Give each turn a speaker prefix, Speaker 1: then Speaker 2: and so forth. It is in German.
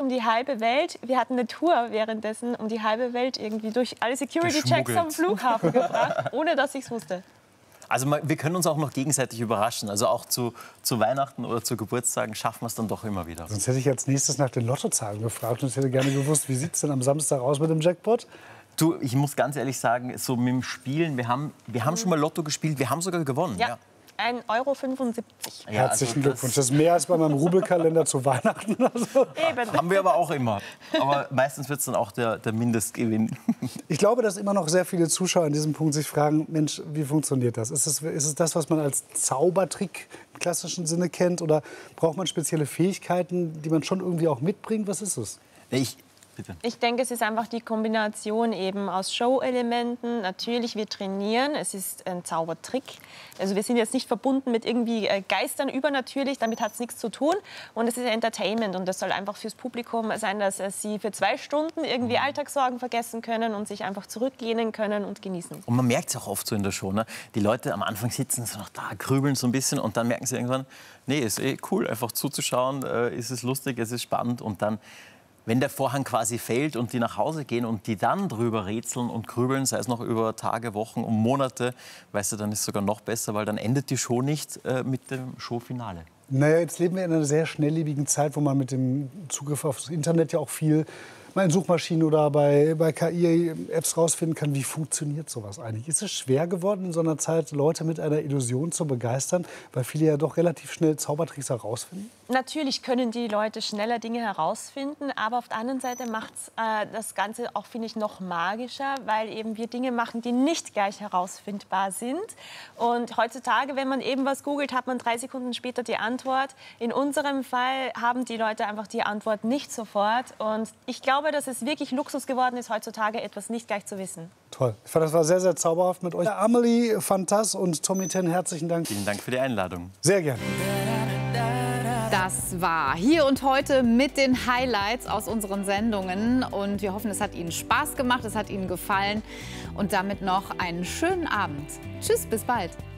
Speaker 1: die halbe Welt. Wir hatten eine Tour währenddessen um die halbe Welt irgendwie durch alle Security-Checks am Flughafen gebracht, ohne dass ich es wusste.
Speaker 2: Also wir können uns auch noch gegenseitig überraschen. Also auch zu Weihnachten oder zu Geburtstagen schaffen wir es dann doch immer wieder.
Speaker 3: Sonst hätte ich als nächstes nach den Lottozahlen gefragt und ich hätte gerne gewusst, wie sieht es denn am Samstag aus mit dem Jackpot?
Speaker 2: Du, ich muss ganz ehrlich sagen, so mit dem Spielen, wir haben schon mal Lotto gespielt, wir haben sogar gewonnen.
Speaker 1: Ja. 1,75 €.
Speaker 2: Ja,
Speaker 3: Herzlichen Glückwunsch. Das ist mehr als bei meinem Rubelkalender zu Weihnachten. Also.
Speaker 1: Eben.
Speaker 2: Haben wir aber auch immer. Aber meistens wird es dann auch der Mindestgewinn.
Speaker 3: Ich glaube, dass immer noch sehr viele Zuschauer an diesem Punkt sich fragen, Mensch, wie funktioniert das? Ist es das, was man als Zaubertrick im klassischen Sinne kennt? Oder braucht man spezielle Fähigkeiten, die man schon irgendwie auch mitbringt? Was ist es?
Speaker 2: Bitte.
Speaker 1: Ich denke, es ist einfach die Kombination eben aus Show-Elementen. Natürlich, wir trainieren. Es ist ein Zaubertrick. Also wir sind jetzt nicht verbunden mit irgendwie Geistern übernatürlich. Damit hat es nichts zu tun. Und es ist Entertainment. Und das soll einfach fürs Publikum sein, dass sie für 2 Stunden irgendwie Alltagssorgen vergessen können und sich einfach zurücklehnen können und genießen.
Speaker 2: Und man merkt es auch oft so in der Show. Ne? Die Leute am Anfang sitzen so noch da, grübeln so ein bisschen und dann merken sie irgendwann, nee, ist cool, einfach zuzuschauen, ist es lustig, es ist spannend. Und dann, wenn der Vorhang quasi fällt und die nach Hause gehen und die dann drüber rätseln und grübeln, sei es noch über Tage, Wochen und Monate, weißt du, dann ist es sogar noch besser, weil dann endet die Show nicht mit dem Showfinale.
Speaker 3: Naja, jetzt leben wir in einer sehr schnelllebigen Zeit, wo man mit dem Zugriff aufs Internet ja auch viel mal in Suchmaschinen oder bei KI-Apps rausfinden kann, wie funktioniert sowas eigentlich. Ist es schwer geworden, in so einer Zeit Leute mit einer Illusion zu begeistern, weil viele ja doch relativ schnell Zaubertricks herausfinden?
Speaker 1: Natürlich können die Leute schneller Dinge herausfinden, aber auf der anderen Seite macht das Ganze auch, finde ich, noch magischer, weil eben wir Dinge machen, die nicht gleich herausfindbar sind. Und heutzutage, wenn man eben was googelt, hat man 3 Sekunden später die Antwort. In unserem Fall haben die Leute einfach die Antwort nicht sofort. Und ich glaube, dass es wirklich Luxus geworden ist, heutzutage etwas nicht gleich zu wissen.
Speaker 3: Toll. Ich fand, das war sehr, sehr zauberhaft mit euch. Amelie, Fantas und Tommy Ten, herzlichen Dank.
Speaker 2: Vielen Dank für die Einladung.
Speaker 3: Sehr gerne.
Speaker 4: Das war Hier und Heute mit den Highlights aus unseren Sendungen. Und wir hoffen, es hat Ihnen Spaß gemacht, es hat Ihnen gefallen. Und damit noch einen schönen Abend. Tschüss, bis bald.